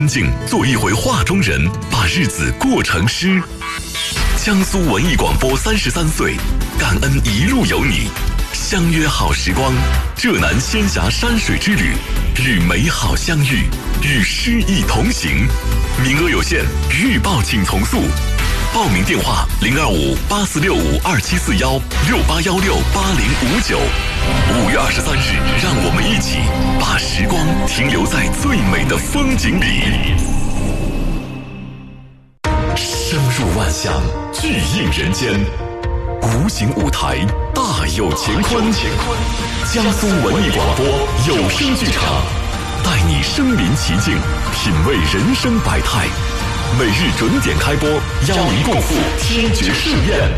静做一回画中人，把日子过成诗。江苏文艺广播33岁，感恩一路有你，相约好时光，浙南仙峡山水之旅，与美好相遇，与诗意同行。名额有限，预报请从速。报名电话：025-8465-2741，6816-8059。5月23日，让我们一起把时光停留在最美的风景里。声入万象，巨映人间，无形舞台大有乾坤。江苏文艺广播有声剧场，带你身临其境，品味人生百态。每日准点开播，邀您共赴听觉盛宴。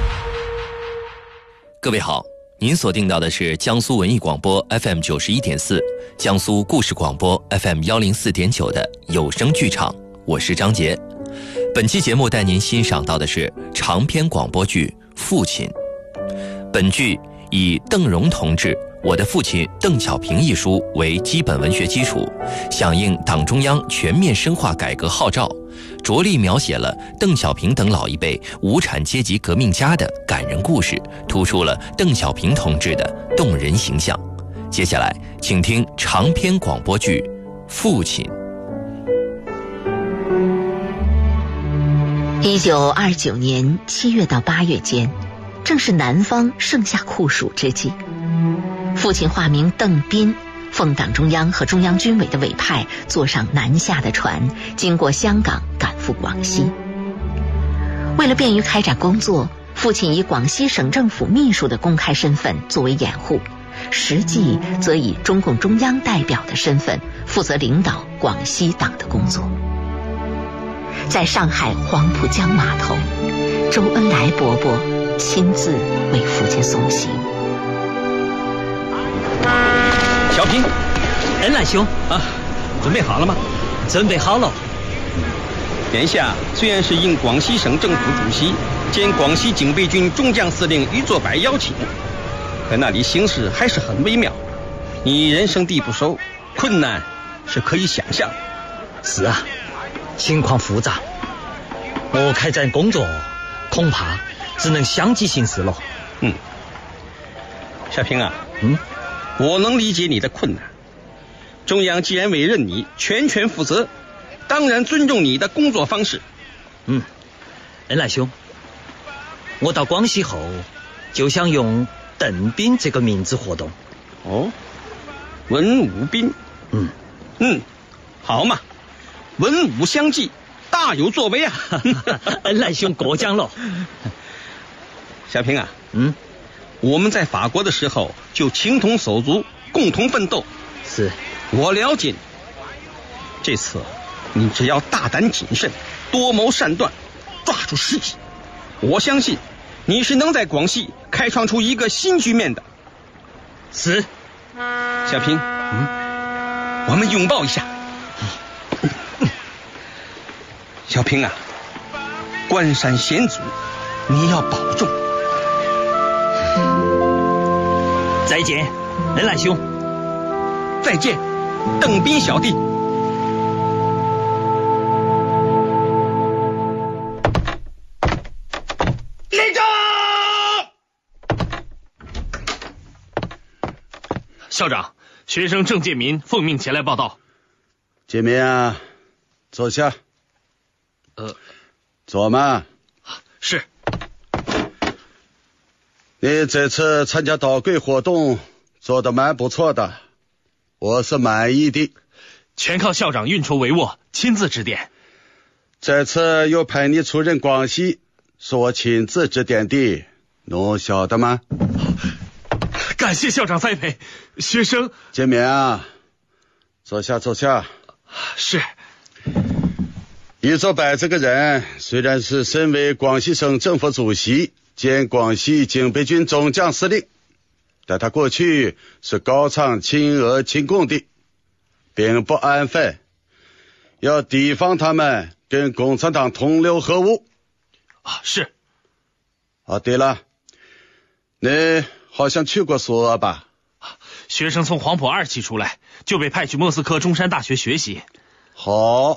各位好，您所听到的是江苏文艺广播 FM 91.4，江苏故事广播 FM 104.9的有声剧场，我是张杰。本期节目带您欣赏到的是长篇广播剧《父亲》。本剧以邓荣同志《我的父亲邓小平》一书为基本文学基础，响应党中央全面深化改革号召，着力描写了邓小平等老一辈无产阶级革命家的感人故事，突出了邓小平同志的动人形象。接下来，请听长篇广播剧《父亲》。 1929年7月到8月间，正是南方盛夏酷暑之际。父亲化名邓斌，奉党中央和中央军委的委派，坐上南下的船，经过香港赶赴广西。为了便于开展工作，父亲以广西省政府秘书的公开身份作为掩护，实际则以中共中央代表的身份负责领导广西党的工作。在上海黄浦江码头，周恩来伯伯亲自为父亲送行。 小平，恩来兄啊，准备好了吗？准备好了。 眼下虽然是应广西省政府主席兼广西警备军中将司令于作柏邀请，可那里形势还是很微妙，你人生地不熟，困难是可以想象。 是啊，情况复杂，我开展工作恐怕只能相继行事了。 小平啊，我能理解你的困难。中央既然委任你全权负责，当然尊重你的工作方式。 恩来兄，我到广西后就想用邓斌这个名字活动。 哦，文武斌。好嘛，文武相济，大有作为啊。 恩来兄过奖了。 小平啊，我们在法国的时候就情同手足，共同奋斗。 是， 我了解你。这次你只要大胆谨慎，多谋善断，抓住时机，我相信你是能在广西开创出一个新局面的。 是。 小平，我们拥抱一下。小平啊，关山险阻，你要保重。 再见，恩来兄。 再见，邓斌小弟。立正！ 校长，学生郑建民奉命前来报道。 建民啊，坐下。坐嘛。 是。 你这次参加导轨活动做得蛮不错的，我是满意的。 全靠校长运筹帷幄，亲自指点。 这次又派你出任广西，是我亲自指点的，侬晓得吗？ 感谢校长栽培，学生。 建民啊，坐下坐下。 是。 于作柏这个人虽然是身为广西省政府主席兼广西警备军总将司令，但他过去是高唱亲俄亲共的，并不安分，要提防他们跟共产党同流合污。 是。 对了，你好像去过苏俄吧？ 学生从黄埔2期出来，就被派去莫斯科中山大学学习。 好，